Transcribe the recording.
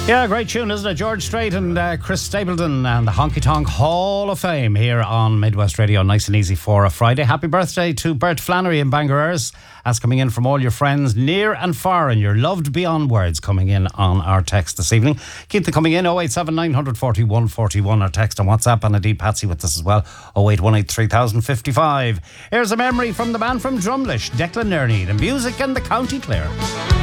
Yeah, great tune, isn't it? George Strait and Chris Stapleton and the Honky Tonk Hall of Fame here on Midwest Radio, nice and easy for a Friday. Happy birthday to Bert Flannery in Bangor. That's coming in from all your friends near and far, and you're loved beyond words coming in on our text this evening. Keep them coming in, 087 940 141, or text on WhatsApp, and indeed Patsy with us as well, 0818 3055. Here's a memory from the band from Drumlish, Declan Nerney, the music and the County Clare.